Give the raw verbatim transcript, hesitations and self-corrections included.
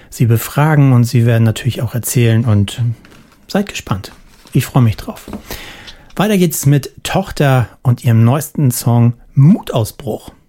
sie befragen und sie werden natürlich auch erzählen und seid gespannt. Ich freue mich drauf. Weiter geht's mit Tochter und ihrem neuesten Song Mutausbruch.